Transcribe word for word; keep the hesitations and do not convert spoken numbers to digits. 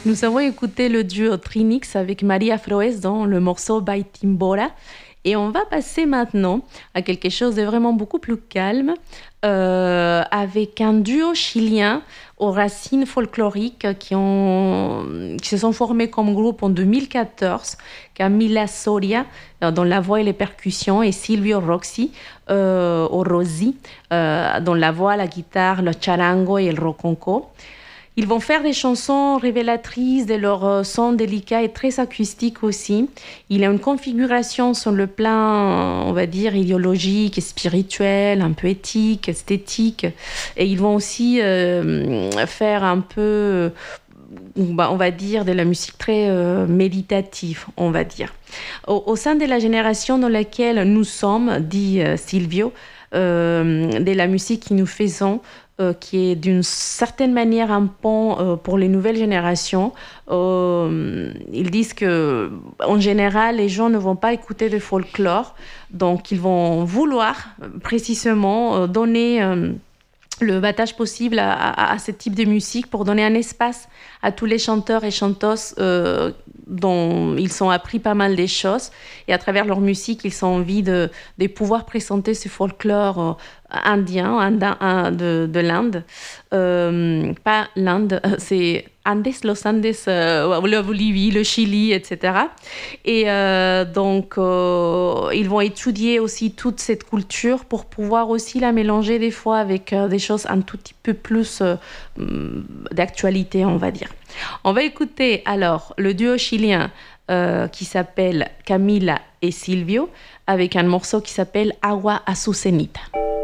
Nous avons écouté le duo Trinix avec Maria Froes dans le morceau By Timbora. Et on va passer maintenant à quelque chose de vraiment beaucoup plus calme, euh, avec un duo chilien aux racines folkloriques qui, ont, qui se sont formés comme groupe en deux mille quatorze. Camila Soria euh, dans la voix et les percussions et Silvio Roxy euh, au Rosy euh, dans la voix, la guitare, le charango et le roconco. Ils vont faire des chansons révélatrices de leur son délicat et très acoustique aussi. Il y a une configuration sur le plan, on va dire, idéologique, spirituel, un peu éthique, esthétique. Et ils vont aussi euh, faire un peu, on va dire, de la musique très euh, méditative, on va dire. Au, au sein de la génération dans laquelle nous sommes, dit euh, Silvio, euh, de la musique que nous faisons, Euh, qui est d'une certaine manière un pont euh, pour les nouvelles générations. Euh, ils disent que, en général, les gens ne vont pas écouter de folklore, donc ils vont vouloir précisément euh, donner euh, le battage possible à, à, à ce type de musique pour donner un espace à tous les chanteurs et chanteuses euh, dont ils ont appris pas mal des choses. Et à travers leur musique, ils ont envie de, de pouvoir présenter ce folklore euh, indien, indien de, de l'Inde. Euh, pas l'Inde, c'est Andes, los Andes, euh, la Bolivie, le Chili, et cetera. Et euh, donc, euh, ils vont étudier aussi toute cette culture pour pouvoir aussi la mélanger des fois avec euh, des choses un tout petit peu plus euh, d'actualité, on va dire. On va écouter alors le duo chilien euh, qui s'appelle Camila et Silvio avec un morceau qui s'appelle Agua Azucenita.